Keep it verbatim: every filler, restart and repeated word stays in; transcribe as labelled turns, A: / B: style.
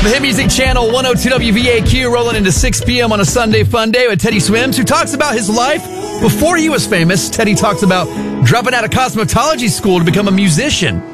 A: The Hit Music Channel, one oh two W V A Q, rolling into six p.m. on a Sunday fun day with Teddy Swims, who talks about his life before he was famous. Teddy talks about dropping out of cosmetology school to become a musician.